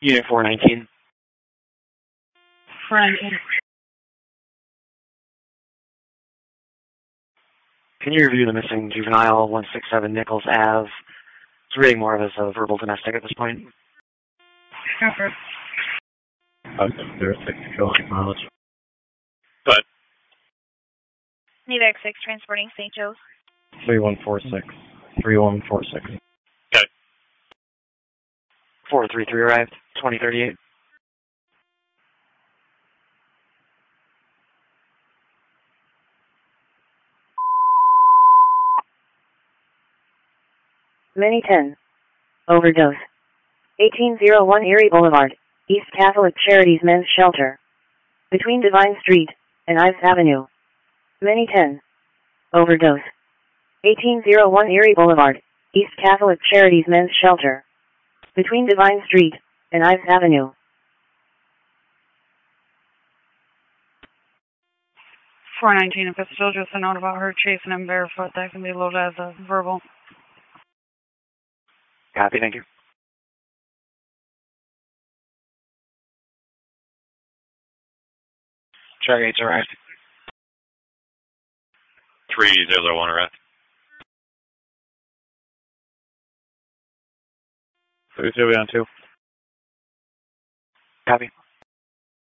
Unit 419. 419. Can you review the missing juvenile, 167 Nichols Ave? It's reading more of as a verbal domestic at this point. Copper. 06, control acknowledge. But Nevac 6 transporting St. Joe's. 3146. 3146. Okay. 433 arrived, 2038. Mini 10. Overdose. 1801 Erie Boulevard, East Catholic Charities Men's Shelter. Between Divine Street and Ives Avenue. Mini 10. Overdose. 1801 Erie Boulevard, East Catholic Charities Men's Shelter. Between Divine Street and Ives Avenue. 419, if it's still just a note about her chasing him barefoot, that can be loaded as a verbal. Copy, thank you. Track 8's arrived. 301 arrived. 302. Copy.